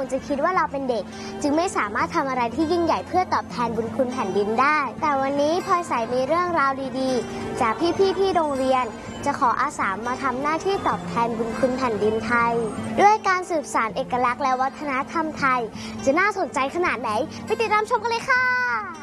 งจะคิดว่าเราเป็นเด็กจึงไม่สามารถทำอะไรที่ยิ่งใหญ่เพื่อตอบแทนบุญคุณแผ่นดินได้แต่วันนี้พลอยใสมีเรื่องราวดีๆจากพี่ๆที่โรงเรียนจะขออาสามาทำหน้าที่ตอบแทนบุญคุณแผ่นดินไทยด้วยการสืบสานเอกลักษณ์และวัฒนธรรมไทยจะน่าสนใจขนาดไหนไปติดตามชมกันเลยค่ะ